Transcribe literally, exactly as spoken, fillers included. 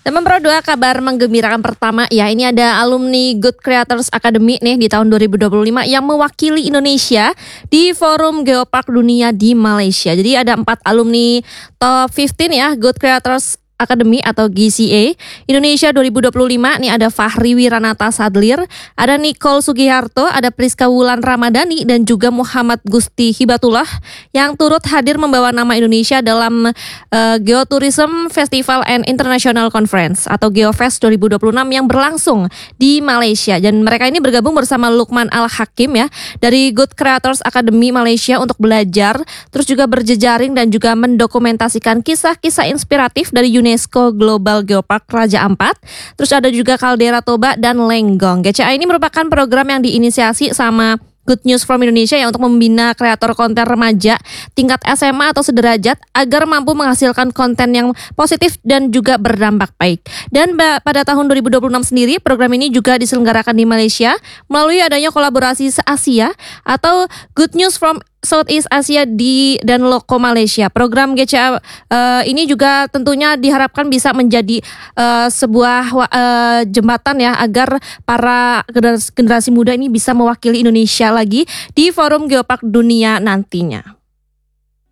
Teman Pro dua kabar menggembirakan pertama ya, ini ada alumni Good Creators Academy nih di tahun dua ribu dua puluh lima yang mewakili Indonesia di Forum Geopark Dunia di Malaysia. Jadi ada empat alumni top lima belas ya Good Creators Academy atau G C A Indonesia dua ribu dua puluh lima. Nih ada Fahri Wiranata Sadlir, ada Nicole Sugiharto, ada Priska Wulan Ramadhani dan juga Muhammad Gusti Hibatullah yang turut hadir membawa nama Indonesia dalam uh, Geotourism Festival and International Conference atau GeoFest dua ribu dua puluh enam yang berlangsung di Malaysia. Dan mereka ini bergabung bersama Lukman Al-Hakim ya dari Good Creators Academy Malaysia untuk belajar, terus juga berjejaring dan juga mendokumentasikan kisah-kisah inspiratif dari UNESCO Global Geopark Raja Ampat. Terus ada juga Caldera Toba dan Lenggong. G C A ini merupakan program yang diinisiasi sama Good News from Indonesia ya untuk membina kreator konten remaja tingkat S M A atau sederajat agar mampu menghasilkan konten yang positif dan juga berdampak baik. Dan pada tahun dua ribu dua puluh enam sendiri program ini juga diselenggarakan di Malaysia melalui adanya kolaborasi se-Asia atau Good News from Southeast Asia di dan Loko Malaysia. Program G C A uh, ini juga tentunya diharapkan bisa menjadi uh, sebuah uh, jembatan ya agar para generasi, generasi muda ini bisa mewakili Indonesia lagi di Forum Geopark Dunia nantinya.